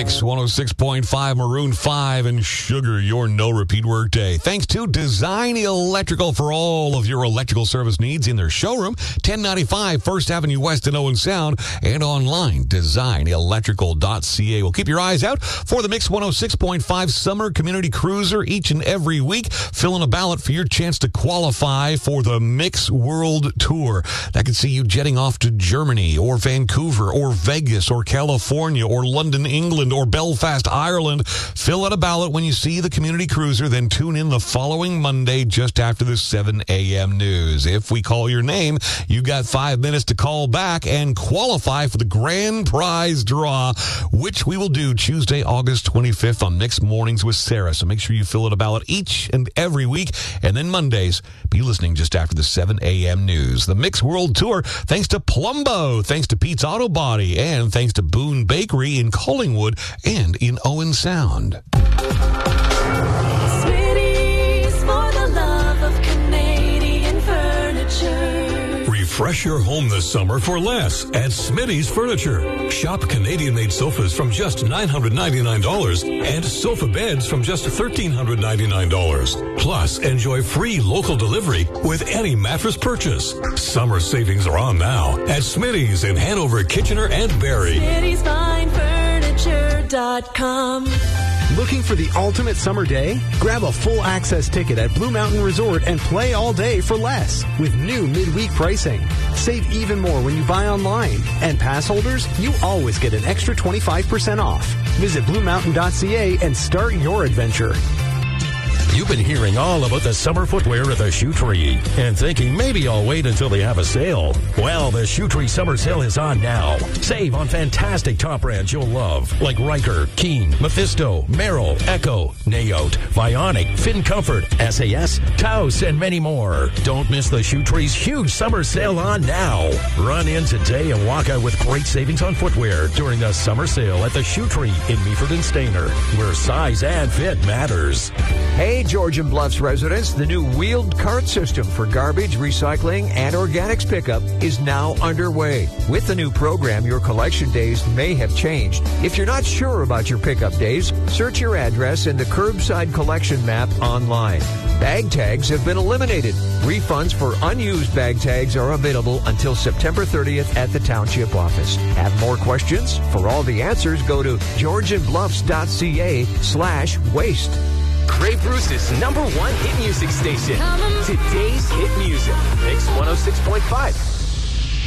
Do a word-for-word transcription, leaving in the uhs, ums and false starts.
Mix one oh six point five, Maroon five, and Sugar, your no-repeat workday. Thanks to Design Electrical for all of your electrical service needs in their showroom, ten ninety-five First Avenue West in Owen Sound, and online, design electrical dot c a. We'll keep your eyes out for the Mix one oh six point five Summer Community Cruiser each and every week. Fill in a ballot for your chance to qualify for the Mix World Tour. That could see you jetting off to Germany or Vancouver or Vegas or California or London, England or Belfast, Ireland. Fill out a ballot when you see the Community Cruiser, then tune in the following Monday just after the seven a.m. news. If we call your name, you got five minutes to call back and qualify for the grand prize draw, which we will do Tuesday, August twenty-fifth on Mixed Mornings with Sarah. So make sure you fill out a ballot each and every week. And then Mondays, be listening just after the seven a.m. news. The Mix World Tour, thanks to Plumbo, thanks to Pete's Auto Body, and thanks to Boone Bakery in Collingwood and in Owen Sound. Smitty's for the love of Canadian furniture. Refresh your home this summer for less at Smitty's Furniture. Shop Canadian-made sofas from just nine hundred ninety-nine dollars and sofa beds from just one thousand three hundred ninety-nine dollars. Plus, enjoy free local delivery with any mattress purchase. Summer savings are on now at Smitty's in Hanover, Kitchener, and Barrie. Smitty's Fine Furniture dot com. Looking for the ultimate summer day? Grab a full access ticket at Blue Mountain Resort and play all day for less with new midweek pricing. Save even more when you buy online. And pass holders, you always get an extra twenty-five percent off. Visit blue mountain dot c a and start your adventure. You've been hearing all about the summer footwear at the Shoe Tree and thinking maybe I'll wait until they have a sale. Well, the Shoe Tree summer sale is on now. Save on fantastic top brands you'll love like Riker, Keen, Mephisto, Merrill, Echo, Nayote, Vionic, Fin Comfort, S A S, Taos, and many more. Don't miss the Shoe Tree's huge summer sale on now. Run in today and walk out with great savings on footwear during the summer sale at the Shoe Tree in Meaford and Stayner, where size and fit matters. Hey, Georgian Bluffs residents, the new wheeled cart system for garbage, recycling, and organics pickup is now underway. With the new program, your collection days may have changed. If you're not sure about your pickup days, search your address in the curbside collection map online. Bag tags have been eliminated. Refunds for unused bag tags are available until September thirtieth at the Township office. Have more questions? For all the answers, go to georgian bluffs dot c a slash waste. Grey Bruce's number one hit music station. Today's hit music. Mix one oh six point five.